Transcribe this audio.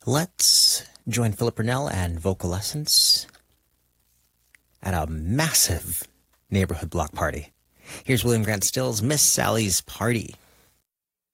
Let's join Philip Burnell and Vocal Essence at a massive neighborhood block party. Here's William Grant Still's Miss Sally's Party.